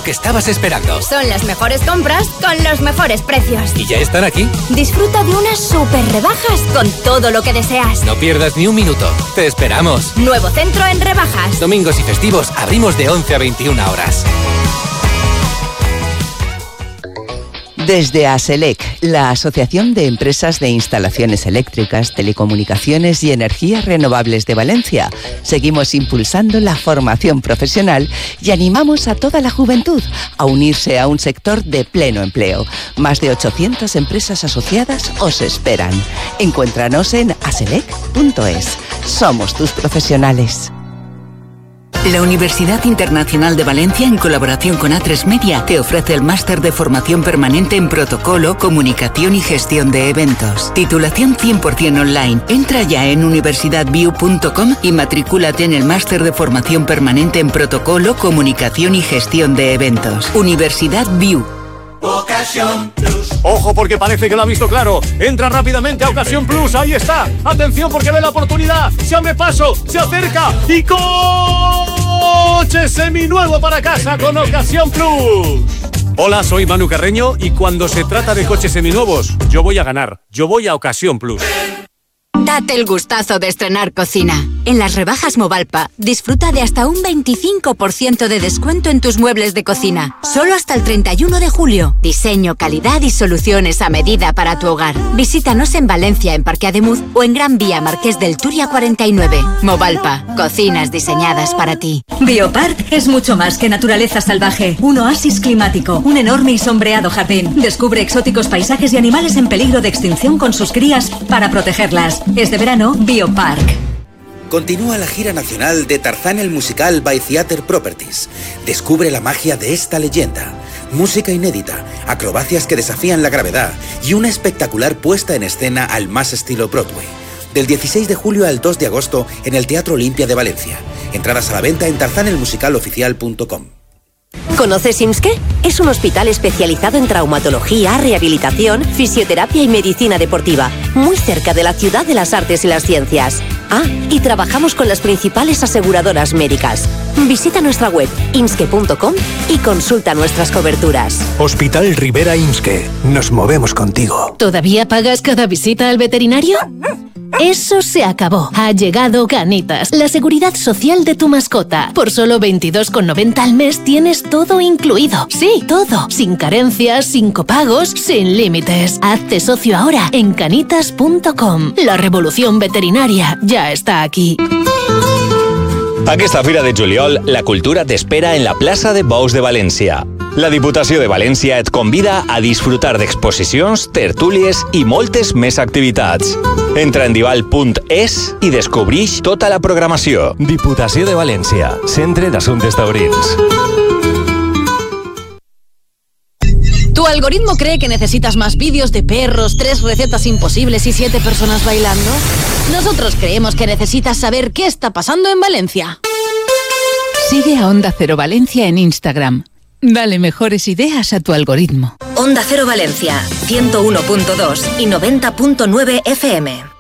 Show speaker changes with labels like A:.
A: que estabas esperando.
B: Son las mejores compras con los mejores precios.
A: ¿Y ya están aquí?
B: Disfruta de unas super rebajas con todo lo que deseas.
A: No pierdas ni un minuto. Te esperamos.
B: Nuevo centro en rebajas.
A: Domingos y festivos abrimos de 11 a 21 horas.
C: Desde ASELEC, la Asociación de Empresas de Instalaciones Eléctricas, Telecomunicaciones y Energías Renovables de Valencia, seguimos impulsando la formación profesional y animamos a toda la juventud a unirse a un sector de pleno empleo. Más de 800 empresas asociadas os esperan. Encuéntranos en aselec.es. Somos tus profesionales.
D: La Universidad Internacional de Valencia, en colaboración con A3 Media, te ofrece el máster de formación permanente en protocolo, comunicación y gestión de eventos. Titulación 100% online. Entra ya en universidadview.com y matricúlate en el máster de formación permanente en protocolo, comunicación y gestión de eventos. Universidad View.
E: Ocasión Plus. Ojo, porque parece que lo ha visto claro. Entra rápidamente a Ocasión Plus. Ahí está. Atención, porque ve la oportunidad. Se abre paso, se acerca y coche seminuevo para casa con Ocasión Plus. Hola, soy Manu Carreño y cuando se trata de coches seminuevos, yo voy a ganar. Yo voy a Ocasión Plus.
F: Date el gustazo de estrenar cocina. En las rebajas Movalpa, disfruta de hasta un 25% de descuento en tus muebles de cocina. Solo hasta el 31 de julio. Diseño, calidad y soluciones a medida para tu hogar. Visítanos en Valencia, en Parque Ademuz, o en Gran Vía Marqués del Turia 49. Movalpa, cocinas diseñadas para ti.
G: Biopark es mucho más que naturaleza salvaje. Un oasis climático, un enorme y sombreado jardín. Descubre exóticos paisajes y animales en peligro de extinción con sus crías para protegerlas. Este verano, Biopark.
H: Continúa la gira nacional de Tarzán el musical by Theater Properties. Descubre la magia de esta leyenda. Música inédita, acrobacias que desafían la gravedad y una espectacular puesta en escena al más estilo Broadway. Del 16 de julio al 2 de agosto en el Teatro Olimpia de Valencia. Entradas a la venta en tarzanelmusicaloficial.com.
I: ¿Conoces IMSSKE? Es un hospital especializado en traumatología, rehabilitación, fisioterapia y medicina deportiva, muy cerca de la Ciudad de las Artes y las Ciencias. Ah, y trabajamos con las principales aseguradoras médicas. Visita nuestra web imske.com y consulta nuestras coberturas.
J: Hospital Rivera IMSSKE. Nos movemos contigo.
K: ¿Todavía pagas cada visita al veterinario? Eso se acabó. Ha llegado Canitas, la seguridad social de tu mascota. Por solo 22,90 al mes tienes todo incluido. Sí, todo. Sin carencias, sin copagos, sin límites. Hazte socio ahora en canitas.com. La revolución veterinaria ya está aquí.
L: Aquesta Fira de Juliol, la cultura t'espera en la plaça de Bous de València. La Diputació de València et convida a disfrutar d'exposicions, tertúlies i moltes més activitats. Entra en dival.es i descobrix tota la programació.
M: Diputació de València, Centre d'Assumptes Taurins.
N: ¿Tu algoritmo cree que necesitas más vídeos de perros, 3 recetas imposibles y 7 personas bailando? Nosotros creemos que necesitas saber qué está pasando en Valencia.
O: Sigue a Onda Cero Valencia en Instagram. Dale mejores ideas a tu algoritmo.
I: Onda Cero Valencia, 101.2 y 90.9 FM.